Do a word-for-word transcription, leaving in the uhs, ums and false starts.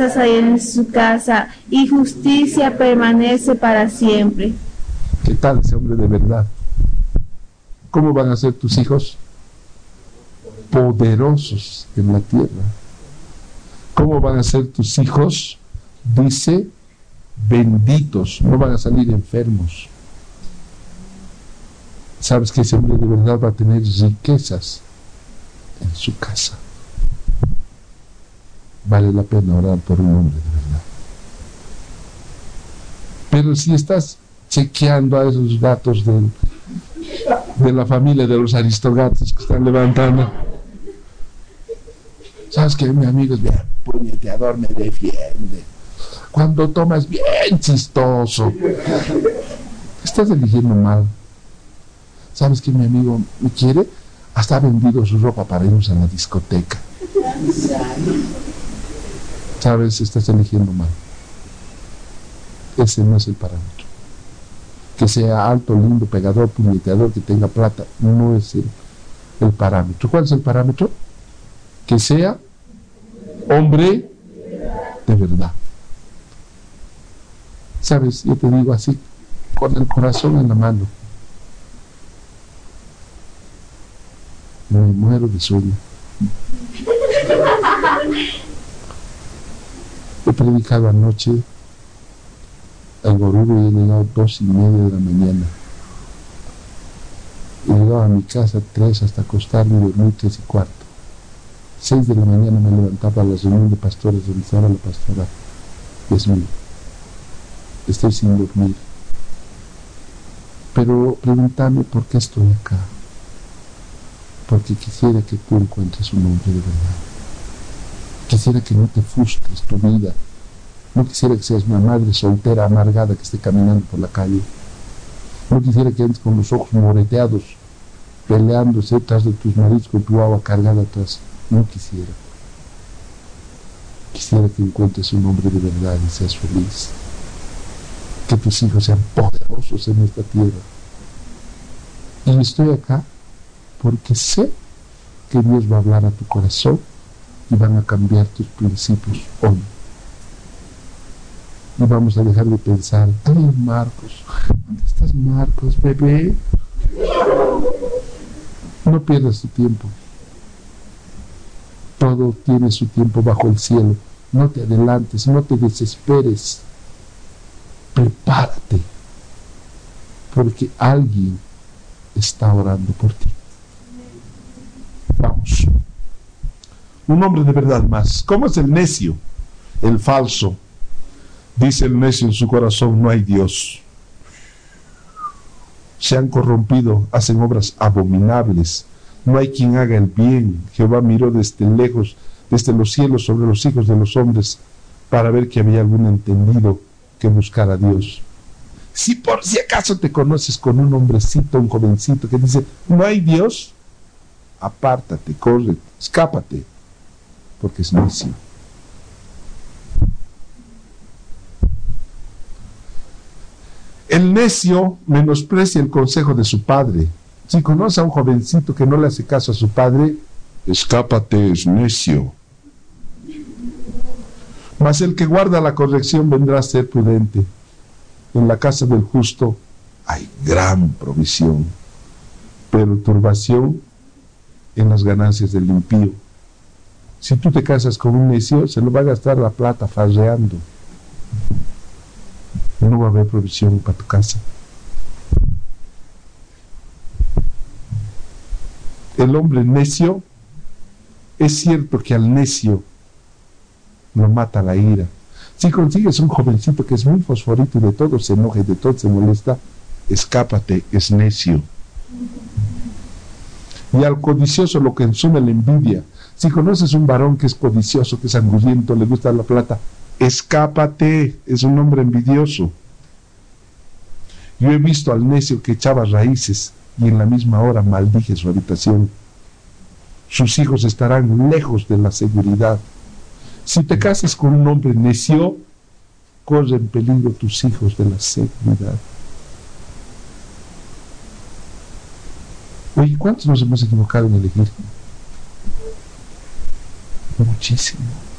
riquezas hay en su casa, y justicia permanece para siempre. ¿Qué tal ese hombre de verdad? ¿Cómo van a ser tus hijos? Poderosos en la tierra. ¿Cómo van a ser tus hijos? Dice, benditos, no van a salir enfermos. ¿Sabes que ese hombre de verdad va a tener riquezas en su casa? Vale la pena orar por un hombre de verdad. Pero si estás chequeando a esos gatos de, de la familia de los aristogatos que están levantando, sabes que mi amigo es bien puñeteador, me defiende. Cuando tomas, bien chistoso. Estás eligiendo mal. ¿Sabes que mi amigo me quiere? Hasta ha vendido su ropa para irnos a la discoteca. ¿Sabes? Estás eligiendo mal. Ese no es el parámetro. Que sea alto, lindo, pegador, puñeteador, que tenga plata, no es el, el parámetro. ¿Cuál es el parámetro? Que sea hombre de verdad. ¿Sabes? Yo te digo así, con el corazón en la mano. Me muero de sueño. He predicado anoche al Goruro y he llegado dos y media de la mañana. He llegado a mi casa tres hasta acostarme y dormir tres y cuarto. Seis de la mañana me levantaba a la reunión de pastores donde estaba la pastora. Dios mío, estoy sin dormir. Pero pregúntame por qué estoy acá. Porque quisiera que tú encuentres un hombre de verdad. Quisiera que no te frustres tu vida. No quisiera que seas una madre soltera, amargada, que esté caminando por la calle. No quisiera que andes con los ojos moreteados, peleándose detrás de tus maridos con tu agua cargada atrás. No quisiera. Quisiera que encuentres un hombre de verdad y seas feliz. Que tus hijos sean poderosos en esta tierra. Y estoy acá porque sé que Dios va a hablar a tu corazón y van a cambiar tus principios hoy. Y vamos a dejar de pensar, ay, Marcos, ¿dónde estás, Marcos, bebé? No pierdas tu tiempo. Todo tiene su tiempo bajo el cielo. No te adelantes, no te desesperes. Prepárate, porque alguien está orando por ti. Vamos. Un hombre de verdad más. ¿Cómo es el necio? El falso. Dice el necio en su corazón, no hay Dios. Se han corrompido, hacen obras abominables. No hay quien haga el bien. Jehová miró desde lejos, desde los cielos sobre los hijos de los hombres, para ver que había algún entendido que buscara a Dios. Si por si acaso te conoces con un hombrecito, un jovencito que dice, no hay Dios, apártate, corre, escápate, porque es necio. El necio menosprecia el consejo de su padre. Si conoce a un jovencito que no le hace caso a su padre, escápate, es necio. Mas el que guarda la corrección vendrá a ser prudente. En la casa del justo hay gran provisión, pero turbación en las ganancias del impío. Si tú te casas con un necio, se lo va a gastar la plata farreando. No va a haber provisión para tu casa. El hombre necio, es cierto que al necio lo mata la ira. Si consigues un jovencito que es muy fosforito y de todo se enoja y de todo se molesta, escápate, es necio. Y al codicioso lo consume la envidia. Si conoces un varón que es codicioso, que es hambriento, le gusta la plata, escápate, es un hombre envidioso. Yo he visto al necio que echaba raíces y en la misma hora maldije su habitación. Sus hijos estarán lejos de la seguridad. Si te casas con un hombre necio, corren en peligro tus hijos de la seguridad. Oye, ¿cuántos nos hemos equivocado en elegir? Muchísimo.